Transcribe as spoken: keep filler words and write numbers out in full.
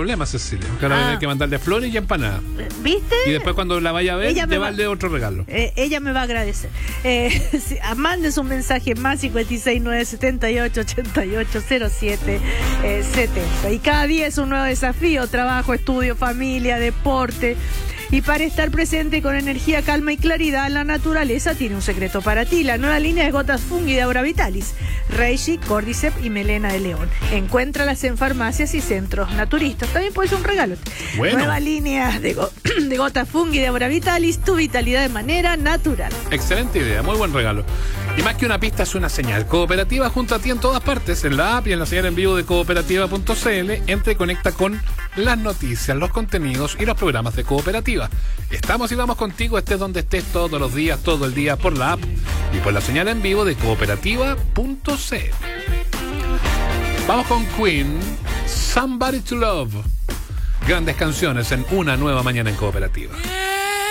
problema, Cecilia. Que ahora Ah. hay que mandarle flores y empanadas. ¿Viste? Y después cuando la vaya a ver, Ella me te va- vale otro regalo. Eh, ella me va a agradecer. Eh, sí, ah, mandes un mensaje más cincuenta y seis nueve setenta y ocho ochenta y ocho cero siete eh, setenta. Y cada día es un nuevo desafío: trabajo, estudio, familia, deporte. Y para estar presente con energía, calma y claridad, la naturaleza tiene un secreto para ti. La nueva línea de gotas Fungi de Aura Vitalis, Reishi, Cordyceps y Melena de León. Encuéntralas en farmacias y centros naturistas. También puede ser un regalo. Bueno. Nueva línea de, go- de gotas Fungi de Aura Vitalis, tu vitalidad de manera natural. Excelente idea, muy buen regalo. Y más que una pista es una señal. Cooperativa junto a ti en todas partes, en la app y en la señal en vivo de cooperativa punto cl. Entra y conecta con las noticias, los contenidos y los programas de Cooperativa. Estamos y vamos contigo, estés donde estés, todos los días, todo el día, por la app y por la señal en vivo de cooperativa punto cl. Vamos con Queen, Somebody to Love. Grandes canciones en una nueva mañana en Cooperativa.